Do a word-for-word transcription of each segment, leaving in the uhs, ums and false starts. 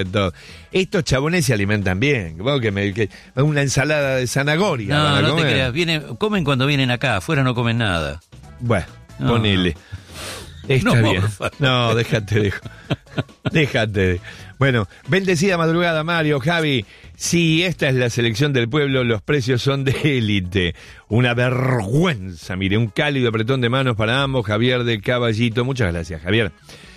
todo. Estos chabones se alimentan bien. Que me, que, una ensalada de zanahoria. No, van a no comer. te creas. Vienen, comen cuando vienen acá. Afuera no comen nada. Bueno, No. ponele. Está No, bien. por favor. No, déjate de... déjate de... Bueno, bendecida madrugada, Mario, Javi. Si esta es la selección del pueblo, los precios son de élite. Una vergüenza, mire, un cálido apretón de manos para ambos. Javier de Caballito. Muchas gracias, Javier.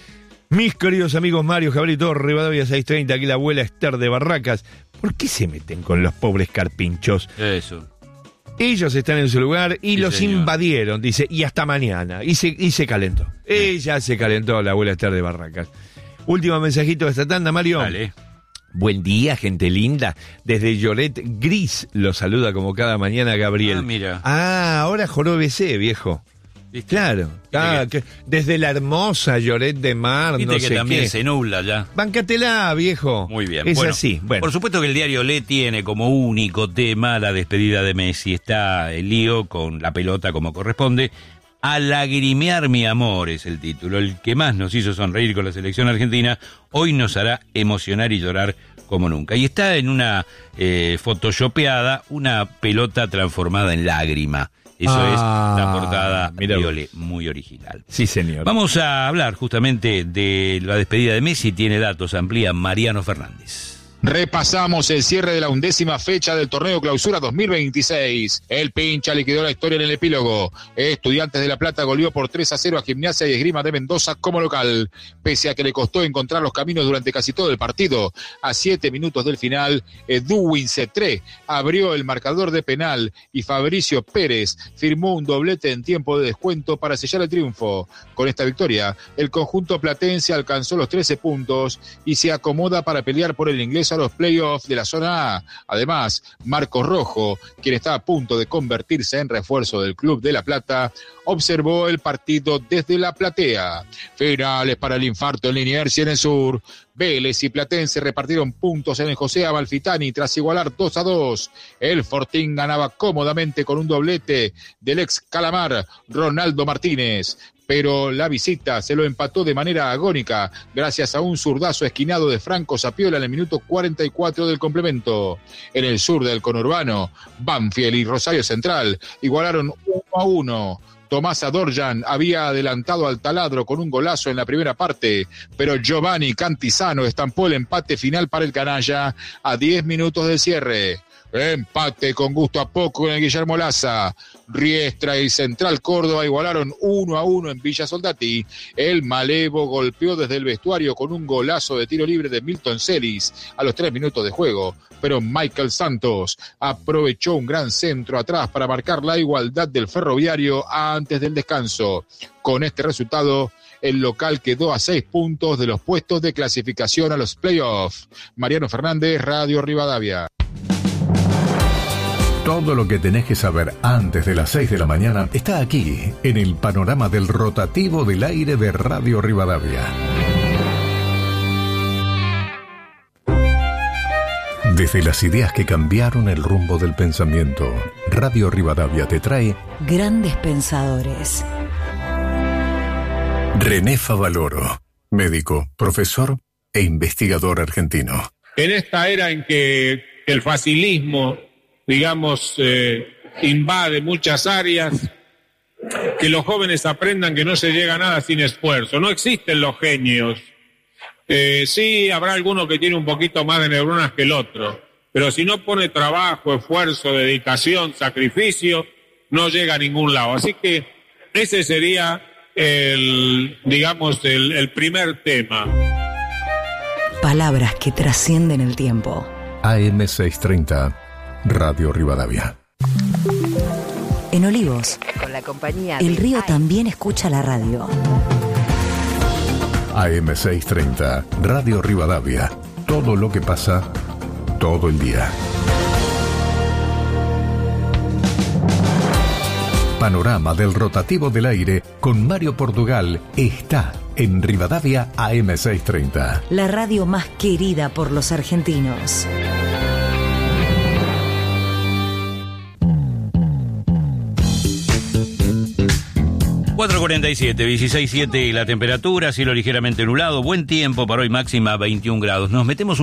Mis queridos amigos Mario, Javier y todo, Rivadavia seiscientos treinta, aquí la abuela Esther de Barracas. ¿Por qué se meten con los pobres carpinchos? Eso. Ellos están en su lugar y Sí, los señor. invadieron, dice, y hasta mañana. Y se, y se calentó. Ella se calentó, la abuela Esther de Barracas. Último mensajito de esta tanda, Mario. Vale. Buen día, gente linda. Desde Lloret Gris lo saluda como cada mañana Gabriel. Ah, mira. Ah, ahora Jorobesé, viejo. ¿Viste? Claro. Ah, que desde la hermosa Lloret de Mar, Viste no que sé también qué. se nubla ya. Bancatela, viejo. Muy bien. Es Bueno, así. Bueno. Por supuesto que el diario Le tiene como único tema la despedida de Messi. Está el lío con la pelota como corresponde. A lagrimear mi amor es el título. El que más nos hizo sonreír con la selección argentina, hoy nos hará emocionar y llorar como nunca. Y está en una eh, photoshopeada una pelota transformada en lágrima. Eso Ah, es la portada mira vos. Viole, muy original. Sí, señor. Vamos a hablar justamente de la despedida de Messi. Tiene datos, amplía Mariano Fernández. Repasamos el cierre de la undécima fecha del torneo Clausura dos mil veintiséis. El Pincha liquidó la historia en el epílogo. Estudiantes de La Plata goleó por tres a cero a Gimnasia y Esgrima de Mendoza como local. Pese a que le costó encontrar los caminos durante casi todo el partido, a siete minutos del final, Edwin Cetré abrió el marcador de penal y Fabricio Pérez firmó un doblete en tiempo de descuento para sellar el triunfo. Con esta victoria, el conjunto platense alcanzó los trece puntos y se acomoda para pelear por el ingreso a los playoffs de la zona A. Además, Marcos Rojo, quien está a punto de convertirse en refuerzo del Club de La Plata, observó el partido desde la platea. Finales para el infarto en Liniers y en el sur. Vélez y Platense repartieron puntos en el José Amalfitani tras igualar dos a dos. El Fortín ganaba cómodamente con un doblete del ex Calamar, Ronaldo Martínez. Pero la visita se lo empató de manera agónica gracias a un zurdazo esquinado de Franco Sapiola en el minuto cuarenta y cuatro del complemento. En el sur del conurbano, Banfield y Rosario Central igualaron uno a uno. Tomás Adorjan había adelantado al Taladro con un golazo en la primera parte, pero Giovanni Cantizano estampó el empate final para el canalla a diez minutos del cierre. Empate con gusto a poco en el Guillermo Laza. Riestra y Central Córdoba igualaron uno a uno en Villa Soldati. El Malevo golpeó desde el vestuario con un golazo de tiro libre de Milton Celis a los tres minutos de juego, pero Michael Santos aprovechó un gran centro atrás para marcar la igualdad del Ferroviario antes del descanso. Con este resultado, el local quedó a seis puntos de los puestos de clasificación a los playoffs. Mariano Fernández, Radio Rivadavia. Todo lo que tenés que saber antes de las seis de la mañana está aquí, en el panorama del rotativo del aire de Radio Rivadavia. Desde las ideas que cambiaron el rumbo del pensamiento, Radio Rivadavia te trae Grandes pensadores. René Favaloro, médico, profesor e investigador argentino. En esta era en que el facilismo, digamos, eh, invade muchas áreas, que los jóvenes aprendan que no se llega a nada sin esfuerzo. No existen los genios. Eh, sí, habrá alguno que tiene un poquito más de neuronas que el otro, pero si no pone trabajo, esfuerzo, dedicación, sacrificio, no llega a ningún lado. Así que ese sería el, digamos, el, el primer tema. Palabras que trascienden el tiempo. A M seiscientos treinta, Radio Rivadavia. En Olivos, Con la compañía el de río Ai. también escucha la radio. A M seiscientos treinta, Radio Rivadavia. Todo lo que pasa, todo el día. Panorama del rotativo del aire con Mario Portugal está en Rivadavia A M seiscientos treinta. La radio más querida por los argentinos. cuatro cuarenta y siete, dieciséis siete la temperatura, cielo ligeramente nublado, buen tiempo para hoy, máxima veintiún grados. Nos metemos un